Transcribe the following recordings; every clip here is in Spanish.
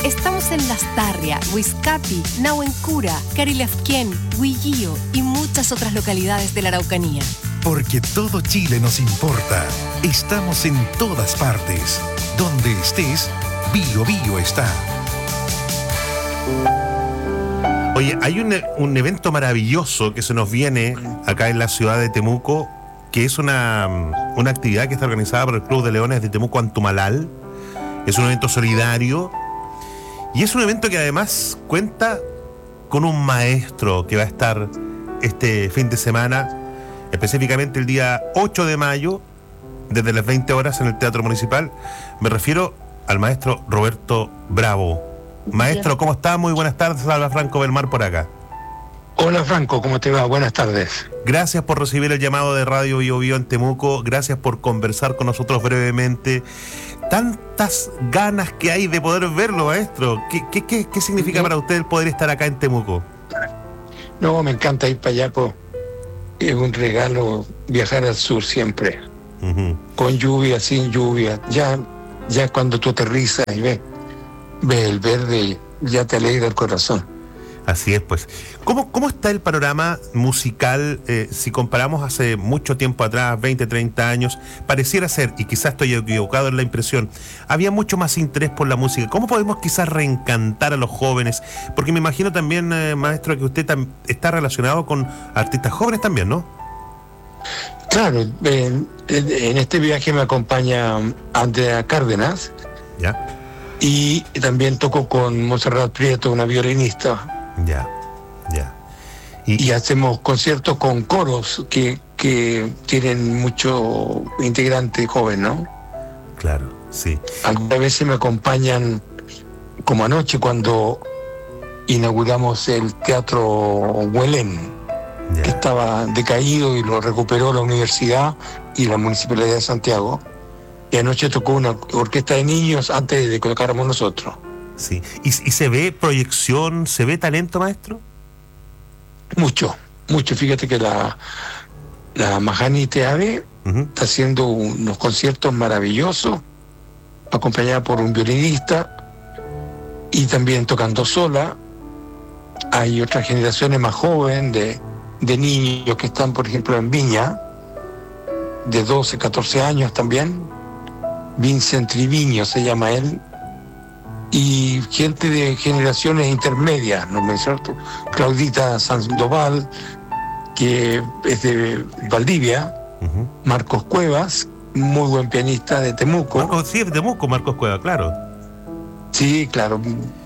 Estamos en Lastarria, Huizcapi, Nahuencura, Carilefquén, Huillío y muchas otras localidades de la Araucanía. Porque todo Chile nos importa. Estamos en todas partes. Donde estés, Bío Bío está. Oye, hay un evento maravilloso que se nos viene acá en la ciudad de Temuco, que es una actividad que está organizada por el Club de Leones de Temuco Antumalal. Es un evento solidario y es un evento que además cuenta con un maestro que va a estar este fin de semana, específicamente el día 8 de mayo, desde las 20 horas en el Teatro Municipal. Me refiero al maestro Roberto Bravo. Maestro, ¿cómo está? Muy buenas tardes. Habla Franco Belmar por acá. Hola Franco, ¿cómo te va? Buenas tardes. Gracias por recibir el llamado de Radio Bío Bío en Temuco. Gracias por conversar con nosotros brevemente. Tantas ganas que hay de poder verlo, maestro. ¿Qué significa para usted el poder estar acá en Temuco? No, me encanta ir para allá. Es un regalo viajar al sur siempre. Uh-huh. Con lluvia, sin lluvia. Ya cuando tú aterrizas y ves el verde, ya te alegra el corazón. Así es, pues. ¿Cómo está el panorama musical si comparamos hace mucho tiempo atrás, 20, 30 años? Pareciera ser, y quizás estoy equivocado en la impresión, había mucho más interés por la música. ¿Cómo podemos quizás reencantar a los jóvenes? Porque me imagino también, maestro, que usted está relacionado con artistas jóvenes también, ¿no? Claro, en este viaje me acompaña Andrea Cárdenas. Ya. Y también toco con Montserrat Prieto, una violinista. Ya. Y hacemos conciertos con coros que tienen mucho integrante joven, ¿no? Claro, sí. Algunas veces me acompañan, como anoche cuando inauguramos el Teatro Huelén, que estaba decaído y lo recuperó la universidad y la Municipalidad de Santiago. Y anoche tocó una orquesta de niños antes de que tocáramos nosotros. Sí. ¿Y se ve proyección, se ve talento, maestro? Mucho. Fíjate que la Mahani Teave está haciendo unos conciertos maravillosos, acompañada por un violinista y también tocando sola. Hay otras generaciones más jóvenes de niños que están, por ejemplo, en Viña, de 12, 14 años también. Vincent Triviño se llama él. Y gente de generaciones intermedias, ¿no es cierto? Claudita Sandoval, que es de Valdivia. Uh-huh. Marcos Cuevas, muy buen pianista de Temuco. Sí, es de Temuco, Marcos Cuevas, claro. Sí, claro.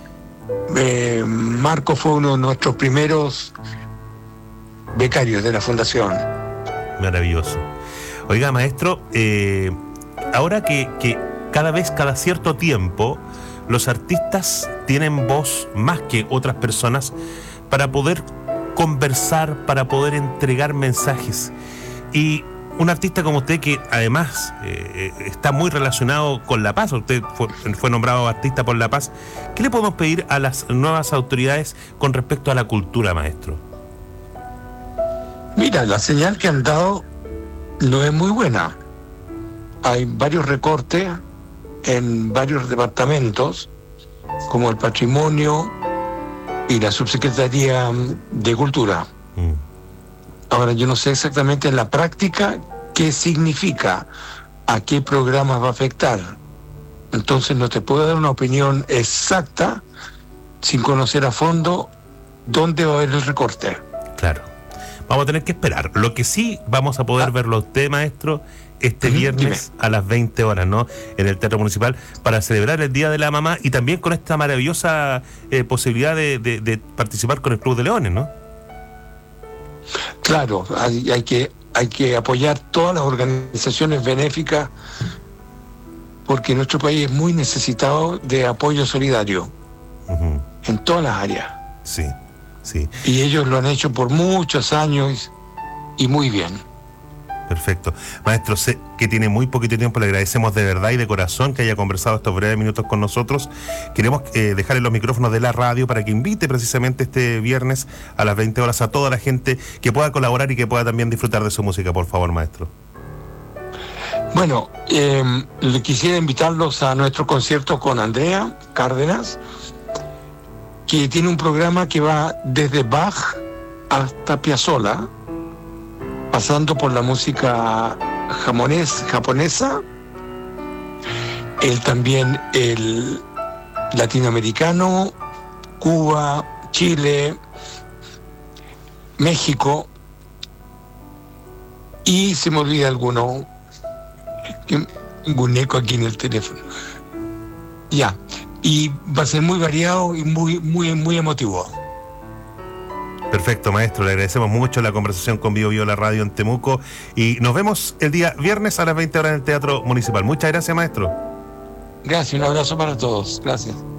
Marcos fue uno de nuestros primeros becarios de la fundación. Maravilloso. Oiga, maestro, ahora que cada cierto tiempo los artistas tienen voz más que otras personas para poder conversar, para poder entregar mensajes. Y un artista como usted, que además está muy relacionado con La Paz, usted fue nombrado artista por La Paz, ¿qué le podemos pedir a las nuevas autoridades con respecto a la cultura, maestro? Mira, la señal que han dado no es muy buena. Hay varios recortes en varios departamentos, como el patrimonio y la subsecretaría de Cultura. Ahora, yo no sé exactamente en la práctica qué significa, a qué programas va a afectar. Entonces no te puedo dar una opinión exacta sin conocer a fondo dónde va a haber el recorte. Claro. Vamos a tener que esperar. Lo que sí vamos a poder verlo a usted, maestro, este viernes a las 20 horas, ¿no? En el Teatro Municipal, para celebrar el Día de la Mamá y también con esta maravillosa posibilidad de participar con el Club de Leones, ¿no? Claro, hay que apoyar todas las organizaciones benéficas, porque nuestro país es muy necesitado de apoyo solidario en todas las áreas. Sí. Y ellos lo han hecho por muchos años y muy bien. Perfecto. Maestro, sé que tiene muy poquito tiempo, le agradecemos de verdad y de corazón que haya conversado estos breves minutos con nosotros. Queremos dejarle los micrófonos de la radio para que invite precisamente este viernes a las 20 horas a toda la gente que pueda colaborar y que pueda también disfrutar de su música, por favor, maestro. Bueno, quisiera invitarlos a nuestro concierto con Andrea Cárdenas, que tiene un programa que va desde Bach hasta Piazzolla, pasando por la música japonesa, también el latinoamericano, Cuba, Chile, México, y se me olvida alguno, un eco aquí en el teléfono. Ya, y va a ser muy variado y muy emotivo. Perfecto, maestro, le agradecemos mucho la conversación con Bio Bio, la radio en Temuco, y nos vemos el día viernes a las 20 horas en el Teatro Municipal. Muchas gracias, maestro. Gracias, un abrazo para todos. Gracias.